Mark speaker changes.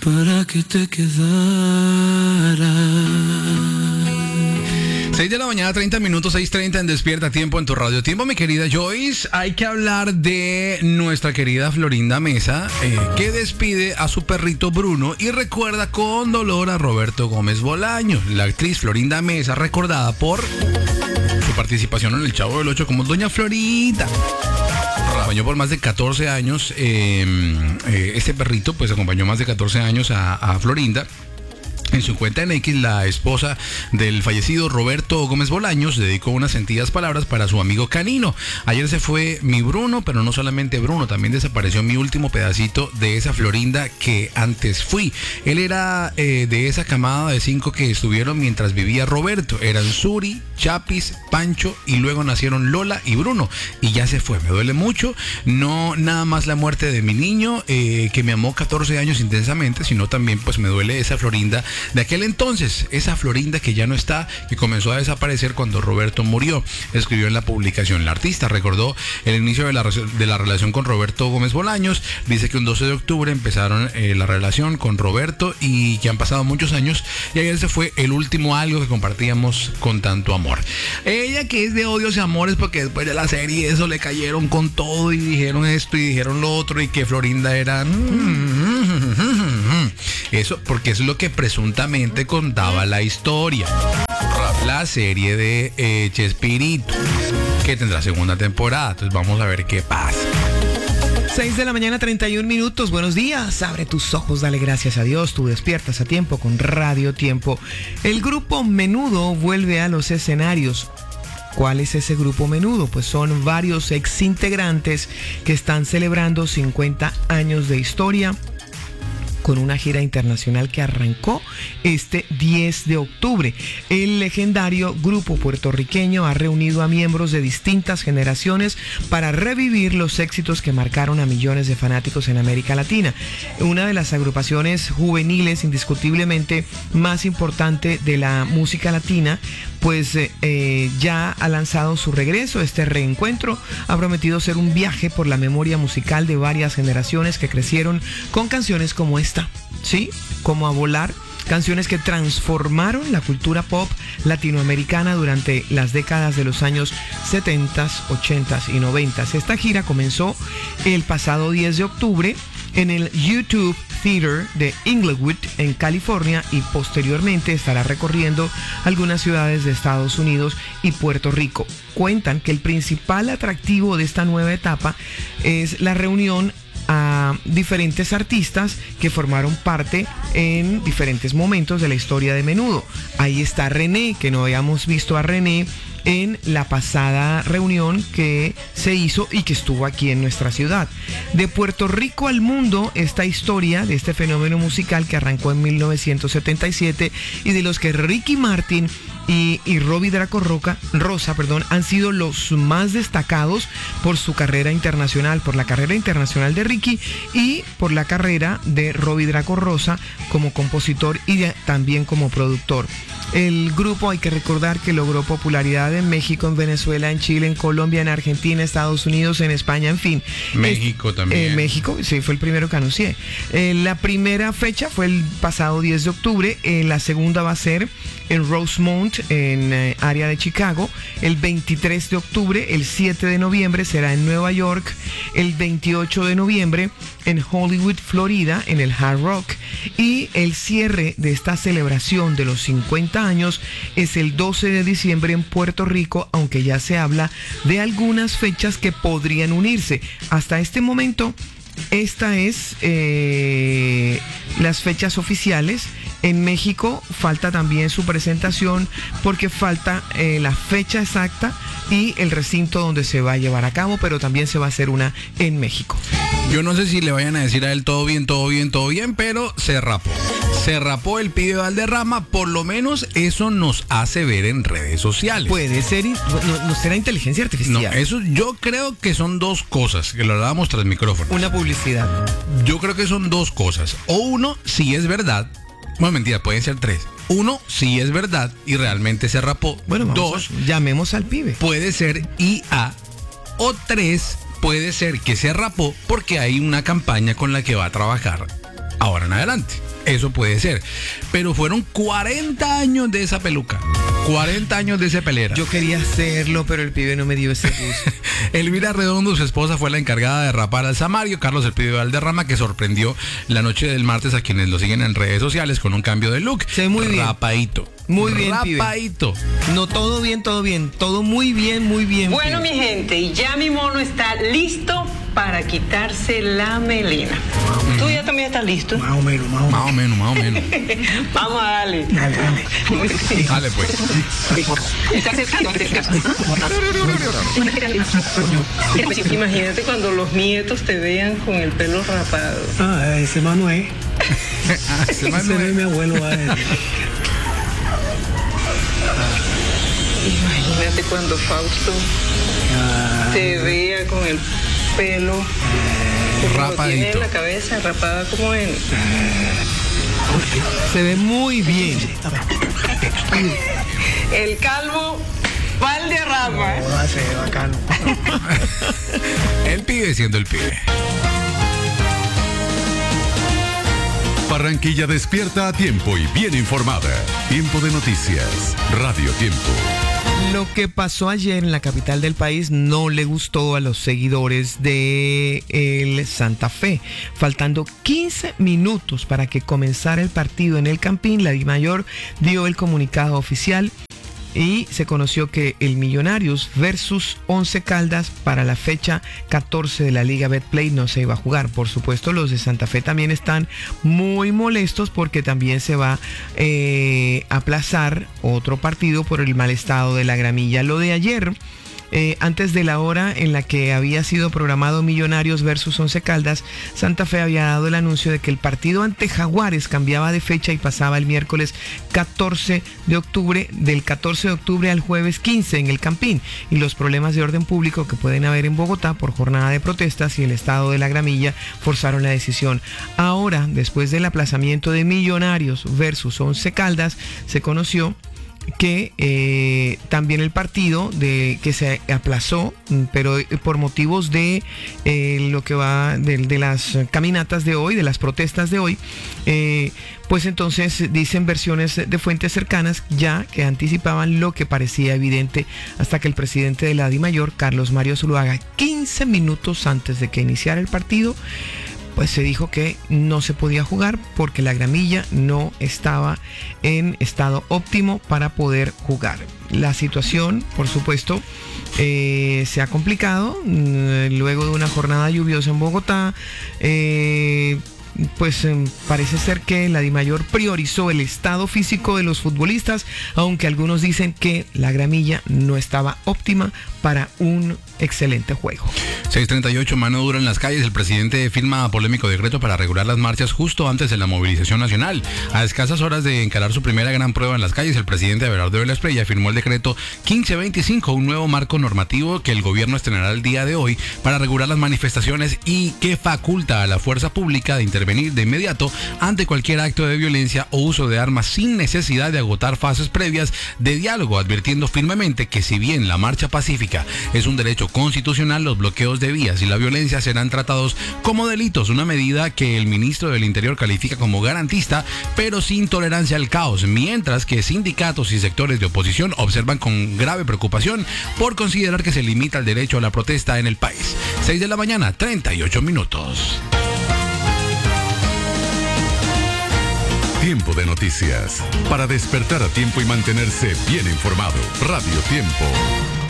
Speaker 1: para que te quedaras.
Speaker 2: 6 de la mañana, 30 minutos, 6:30 en Despierta Tiempo en tu radio tiempo, mi querida Joyce. Hay que hablar de nuestra querida Florinda Mesa, que despide a su perrito Bruno y recuerda con dolor a Roberto Gómez Bolaños. La actriz Florinda Mesa, recordada por su participación en El Chavo del Ocho como Doña Florita. Acompañó por más de 14 años, este perrito pues acompañó más de 14 años a Florinda. En su cuenta en X, la esposa del fallecido Roberto Gómez Bolaños dedicó unas sentidas palabras para su amigo canino. Ayer se fue mi Bruno, pero no solamente Bruno, también desapareció mi último pedacito de esa Florinda que antes fui. Él era de esa camada de 5 que estuvieron mientras vivía Roberto. Eran Suri, Chapis, Pancho y luego nacieron Lola y Bruno. Y ya se fue, me duele mucho. No nada más la muerte de mi niño, que me amó 14 años intensamente, sino también pues me duele esa Florinda de aquel entonces, esa Florinda que ya no está, que comenzó a desaparecer cuando Roberto murió. Escribió en la publicación. La artista recordó el inicio de la relación con Roberto Gómez Bolaños. Dice que un 12 de octubre empezaron la relación con Roberto y que han pasado muchos años y ayer se fue el último algo que compartíamos con tanto amor. Ella que es de odios y amores porque después de la serie eso le cayeron con todo y dijeron esto y dijeron lo otro y que Florinda era... Eso, porque eso es lo que presuntamente contaba la historia. La serie de Chespirito, que tendrá segunda temporada. Entonces vamos a ver qué pasa.
Speaker 3: 6 de la mañana, 31 minutos. Buenos días. Abre tus ojos, dale gracias a Dios. Tú despiertas a tiempo con Radio Tiempo. El grupo Menudo vuelve a los escenarios. ¿Cuál es ese grupo Menudo? Pues son varios exintegrantes que están celebrando 50 años de historia con una gira internacional que arrancó este 10 de octubre. El legendario grupo puertorriqueño ha reunido a miembros de distintas generaciones para revivir los éxitos que marcaron a millones de fanáticos en América Latina. Una de las agrupaciones juveniles indiscutiblemente más importante de la música latina, pues ya ha lanzado su regreso. Este reencuentro ha prometido ser un viaje por la memoria musical de varias generaciones que crecieron con canciones como esta, ¿sí? Como A Volar, canciones que transformaron la cultura pop latinoamericana durante las décadas de los años 70, 80 y 90. Esta gira comenzó el pasado 10 de octubre en el YouTube Theater de Inglewood, en California, y posteriormente estará recorriendo algunas ciudades de Estados Unidos y Puerto Rico. Cuentan que el principal atractivo de esta nueva etapa es la reunión a diferentes artistas que formaron parte en diferentes momentos de la historia de Menudo. Ahí está René, que no habíamos visto a René en la pasada reunión que se hizo y que estuvo aquí en nuestra ciudad. De Puerto Rico al mundo, esta historia de este fenómeno musical que arrancó en 1977 y de los que Ricky Martin y Robbie Draco Rosa han sido los más destacados por su carrera internacional, por la carrera internacional de Ricky y por la carrera de Robbie Draco Rosa como compositor y también como productor. El grupo, hay que recordar que logró popularidad en México, en Venezuela, en Chile, en Colombia, en Argentina, Estados Unidos, en España, en fin.
Speaker 2: México también.
Speaker 3: México, sí, fue el primero que anuncié. La primera fecha fue el pasado 10 de octubre, la segunda va a ser en Rosemont, en área de Chicago, el 23 de octubre, el 7 de noviembre será en Nueva York, el 28 de noviembre en Hollywood, Florida, en el Hard Rock, y el cierre de esta celebración de los 50 años es el 12 de diciembre en Puerto Rico, aunque ya se habla de algunas fechas que podrían unirse. Hasta este momento, esta es las fechas oficiales. En México falta también su presentación porque falta la fecha exacta y el recinto donde se va a llevar a cabo, pero también se va a hacer una en México.
Speaker 2: Yo no sé si le vayan a decir a él todo bien, pero se rapó. Se rapó el pibe Valderrama, por lo menos eso nos hace ver en redes sociales.
Speaker 3: Puede ser, no será inteligencia artificial.
Speaker 2: No, eso yo creo que son dos cosas, que lo hablábamos tras micrófono.
Speaker 3: Una publicidad.
Speaker 2: Yo creo que son dos cosas. O uno, si es verdad. Bueno, mentira, pueden ser tres. Uno, si es verdad y realmente se rapó.
Speaker 3: Bueno,
Speaker 2: dos,
Speaker 3: llamemos al pibe.
Speaker 2: Puede ser IA. O tres, puede ser que se rapó porque hay una campaña con la que va a trabajar ahora en adelante. Eso puede ser. Pero fueron 40 años de esa peluca. 40 años de ese pelera.
Speaker 3: Yo quería hacerlo, pero el pibe no me dio ese gusto.
Speaker 2: Elvira Redondo, su esposa, fue la encargada de rapar al Samario. Carlos El Pibe Valderrama, que sorprendió la noche del martes a quienes lo siguen en redes sociales con un cambio de look.
Speaker 3: Se ve muy bien.
Speaker 2: Rapadito.
Speaker 3: Muy bien,
Speaker 2: rapadito.
Speaker 3: Pibe. No, todo bien, todo bien. Todo muy bien, muy bien.
Speaker 4: Bueno,
Speaker 3: pibe.
Speaker 4: mi gente, y ya mi mono está listo para quitarse la melena. ¿Tú ya también estás listo?
Speaker 1: Más o menos.
Speaker 2: Más o menos.
Speaker 4: Vamos a darle.
Speaker 1: Dale.
Speaker 2: Dale, pues.
Speaker 4: Imagínate cuando los nietos te vean con el pelo rapado.
Speaker 1: Ah, ese Manuel.
Speaker 2: Ese
Speaker 1: Ese
Speaker 2: Manuel.
Speaker 1: es mi abuelo.
Speaker 4: Imagínate cuando Fausto te vea con el pelo como lo tiene
Speaker 2: Rapadito.
Speaker 4: en la cabeza, rapada como en...
Speaker 3: Se ve muy bien.
Speaker 4: El calvo Valderrama.
Speaker 1: Joder, se ve bacano.
Speaker 2: El pibe siendo el pibe.
Speaker 5: Barranquilla despierta a tiempo y bien informada. Tiempo de noticias. Radio Tiempo.
Speaker 3: Lo que pasó ayer en la capital del país no le gustó a los seguidores de el Santa Fe. Faltando 15 minutos para que comenzara el partido en el Campín, la Dimayor dio el comunicado oficial y se conoció que el Millonarios versus Once Caldas para la fecha 14 de la Liga Betplay no se iba a jugar. Por supuesto, los de Santa Fe también están muy molestos porque también se va a aplazar otro partido por el mal estado de la gramilla. Lo de ayer, antes de la hora en la que había sido programado Millonarios versus Once Caldas, Santa Fe había dado el anuncio de que el partido ante Jaguares cambiaba de fecha y pasaba el miércoles 14 de octubre, del 14 de octubre al jueves 15 en el Campín, y los problemas de orden público que pueden haber en Bogotá por jornada de protestas y el estado de la gramilla forzaron la decisión. Ahora, después del aplazamiento de Millonarios versus Once Caldas, se conoció que también el partido que se aplazó, pero por motivos de lo que va de las caminatas de hoy, de las protestas de hoy, pues entonces dicen versiones de fuentes cercanas ya que anticipaban lo que parecía evidente hasta que el presidente de la Dimayor, Carlos Mario Zuluaga, 15 minutos antes de que iniciara el partido, pues se dijo que no se podía jugar porque la gramilla no estaba en estado óptimo para poder jugar. La situación, por supuesto, se ha complicado luego de una jornada lluviosa en Bogotá. Pues parece ser que la Dimayor priorizó el estado físico de los futbolistas, aunque algunos dicen que la gramilla no estaba óptima para un excelente juego.
Speaker 2: 6:38, mano dura en las calles. El presidente firma polémico decreto para regular las marchas justo antes de la movilización nacional. A escasas horas de encarar su primera gran prueba en las calles, el presidente Abelardo de la Espriella firmó el decreto 1525, un nuevo marco normativo que el gobierno estrenará el día de hoy para regular las manifestaciones y que faculta a la fuerza pública de intervenir de inmediato ante cualquier acto de violencia o uso de armas sin necesidad de agotar fases previas de diálogo, advirtiendo firmemente que si bien la marcha pacífica es un derecho constitucional, los bloqueos de vías y la violencia serán tratados como delitos, una medida que el ministro del Interior califica como garantista, pero sin tolerancia al caos, mientras que sindicatos y sectores de oposición observan con grave preocupación por considerar que se limita el derecho a la protesta en el país. 6 de la mañana, 38 minutos.
Speaker 5: Tiempo de noticias. Para despertar a tiempo y mantenerse bien informado. Radio Tiempo.